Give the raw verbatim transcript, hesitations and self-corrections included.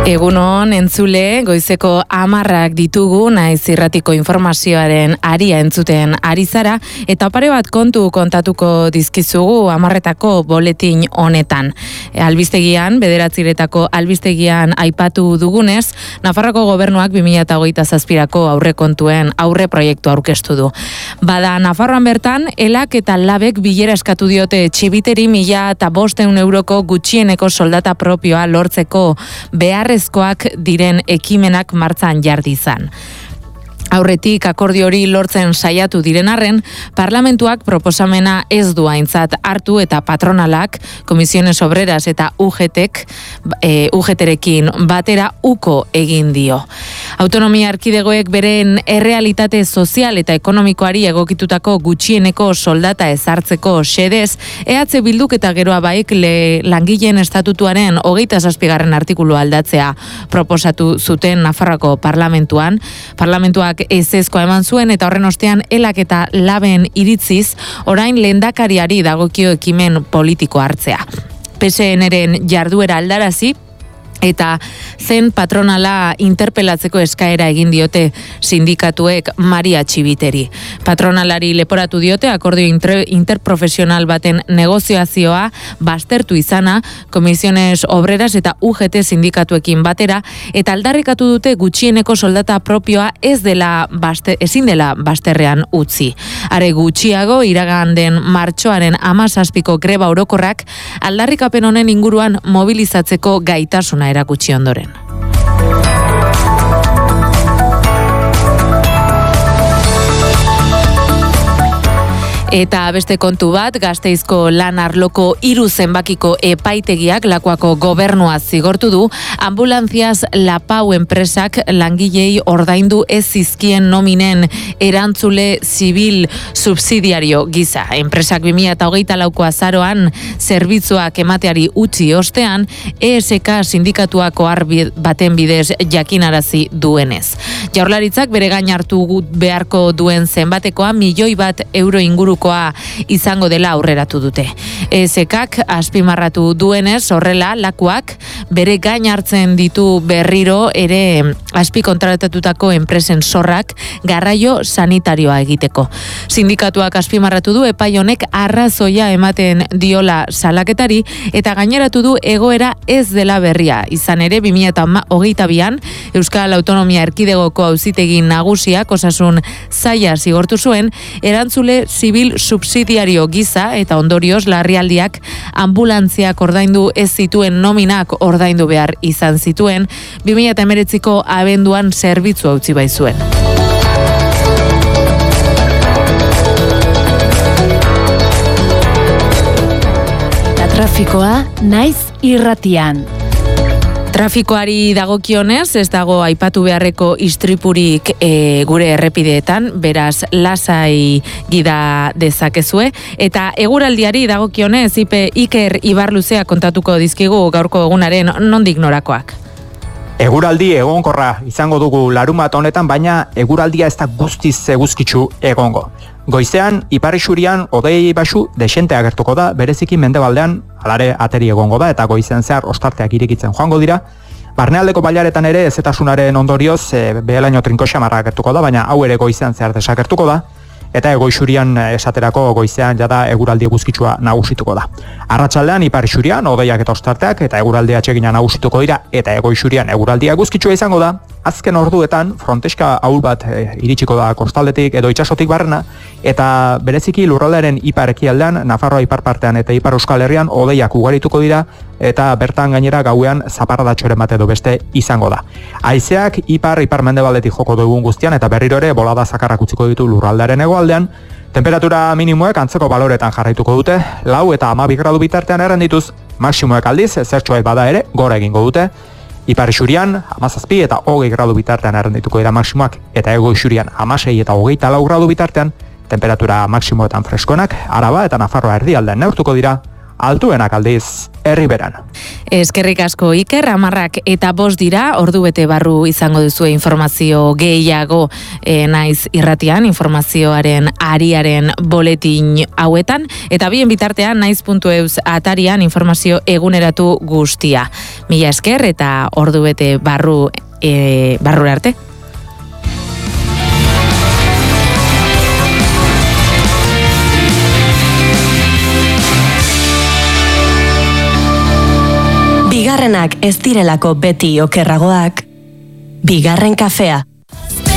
Egunon entzule, goizeko hamarrak ditugu, naiz irratiko informazioaren aria entzuten ari zara, eta pare bat kontu kontatuko dizkizugu hamarretako boletin honetan. Albistegian, bederatziretako albistegian aipatu dugunez, Nafarroako gobernuak bi mila hogeita zazpirako aurrekontuen aurre proiektu aurkeztu du. Bada, Nafarroan bertan, elak eta labek bilera eskatu diote txibiteri mila eta bosteun euroko gutxieneko soldata propioa lortzeko beharrezkoak diren ekimenak martzan jarri izan. Aurretik akordio hori lortzen saiatu diren arren, parlamentuak proposamena ez du aintzat hartu eta patronalak, Komisiones Obreras eta U G T-ek, e, U G T-rekin batera uko egin dio. Autonomia erkidegoek beren errealitate sozial eta ekonomikoari egokitutako gutxieneko soldata ezartzeko xedez, E H Bilduk eta geroa baik le langileen estatutuaren hogeita zazpigarren artikulu aldatzea proposatu zuten Nafarroako parlamentuan. Parlamentuak ezezkoa eman zuen eta horren ostean elak eta laben iritziz orain lehendakariari dagokio ekimen politiko hartzea. P S N-ren jarduera aldarazi eta zen patronala interpelatzeko eskaera egin diote sindikatuek Maria Txibiteri. Patronalari leporatu diote akordio inter interprofesional baten negozioazioa baztertu izana, Komisiones Obreras eta U G T sindikatuekin batera, eta aldarrikatu dute gutxieneko soldata propioa ez dela baste, ezin dela bazterrean utzi. Are gutxiago, iraganden martxoaren hamazazpiko greba orokorrak aldarrikapen honen inguruan mobilizatzeko gaitasuna erakutsi ondoren. Eta beste kontu bat, Gasteizko lan arloko hiru zenbakiko epaitegiak Lakuako gobernua zigortu du, ambulantziaz Lapau enpresak langilei ordaindu ez zizkien nominen erantzule zibil subsidiario giza. Enpresak bi mila hogeita lauko azaroan zerbitzuak emateari utzi ostean, E S K sindikatuako arbi baten bidez jakinarazi duenez. Jaurlaritzak bere gain hartu beharko duen zenbatekoa milioi bat euro inguru izango dela aurreratu dute. E S K-ak azpimarratu duenez horrela Lakuak bere gain hartzen ditu berriro ere azpikontratatutako enpresen zorrak garraio sanitarioa egiteko. Sindikatuak azpimarratu du epai honek arrazoia ematen diola salaketari eta gaineratu du egoera ez dela berria. Izan ere bi mila hogeita bian Euskal Autonomia Erkidegoko auzitegi nagusiak osasun zaila zigortu zuen erantzule zibil subsidiario giza eta ondorioz larrialdiak ambulantziak ordaindu ez zituen nominak ordaindu behar izan zituen, bi mila hemeretziko abenduan zerbitzu utzi baitzuen. Eta trafikoa naiz irratian. Trafikoari dagokionez, ez dago aipatu beharreko istripurik e, gure errepideetan, beraz lasai gida dezakezue, eta eguraldiari dagokionez Ipe Iker Ibarluzea kontatuko dizkigu gaurko egunaren nondik norakoak. Eguraldi egonkorra izango dugu larumat honetan, baina eguraldia ez da guztiz eguzkitsu egongo. Goizean, ipar isurian hodei baxu desente agertuko da, bereziki mendebaldean alare ateri egongo da, eta goizean zehar ostarteak irekitzen joango dira. Barnealdeko bailaretan ere ezetasunaren ondorioz e, behelaino trinko xamarra agertuko da, baina hau ere goizean zehar desagertuko da, eta egoixurian esaterako goizean jada eguraldi eguzkitsua nagusituko da. Arratsaldean ipar isurian hodeiak eta ostarteak eta eguraldi atsegina nagusituko dira, eta egoixurian eguraldi eguzkitsua izango da. Azken orduetan fronteska ahul bat e, iritsiko da kostaldetik edo itsasotik barrena, eta bereziki lurraldearen ipar ekialdean, Nafarroa ipar partean eta ipar Euskal Herrian hodeiak ugarituko dira, eta bertan gainera gauean zaparradatxoren bat edo beste izango da. Haizeak ipar ipar mendebaldetik joko dugun guztian eta berriro ere bolada zakarrak utziko ditu lurraldearen hegoaldean. Temperatura minimoek antzeko baloretan jarraituko dute, lau eta hamabi gradu bitartean errendituz, maksimoek aldiz zertxoek bada ere gora egingo dute. Ipar isurian hamazazpi eta hogei gradu bitartean errendituko dira maksimoak, eta ego isurian hamasei eta hogeita lau gradu bitartean, temperatura maksimoetan freskoenak Araba eta Nafarroa erdialdean neurtuko dira altuenak aldiz herriberan. Eskerrik asko Iker, amarrak eta bost dira, ordu bete barru izango duzue informazio gehiago e, naiz irratian, informazioaren ariaren boletin hauetan, eta bien bitartean naiz puntu eus atarian informazio eguneratu guztia. Mila esker eta ordu bete barru e, barrura arte. Bigarrenak ez direlako beti okerragoak, bigarren kafea.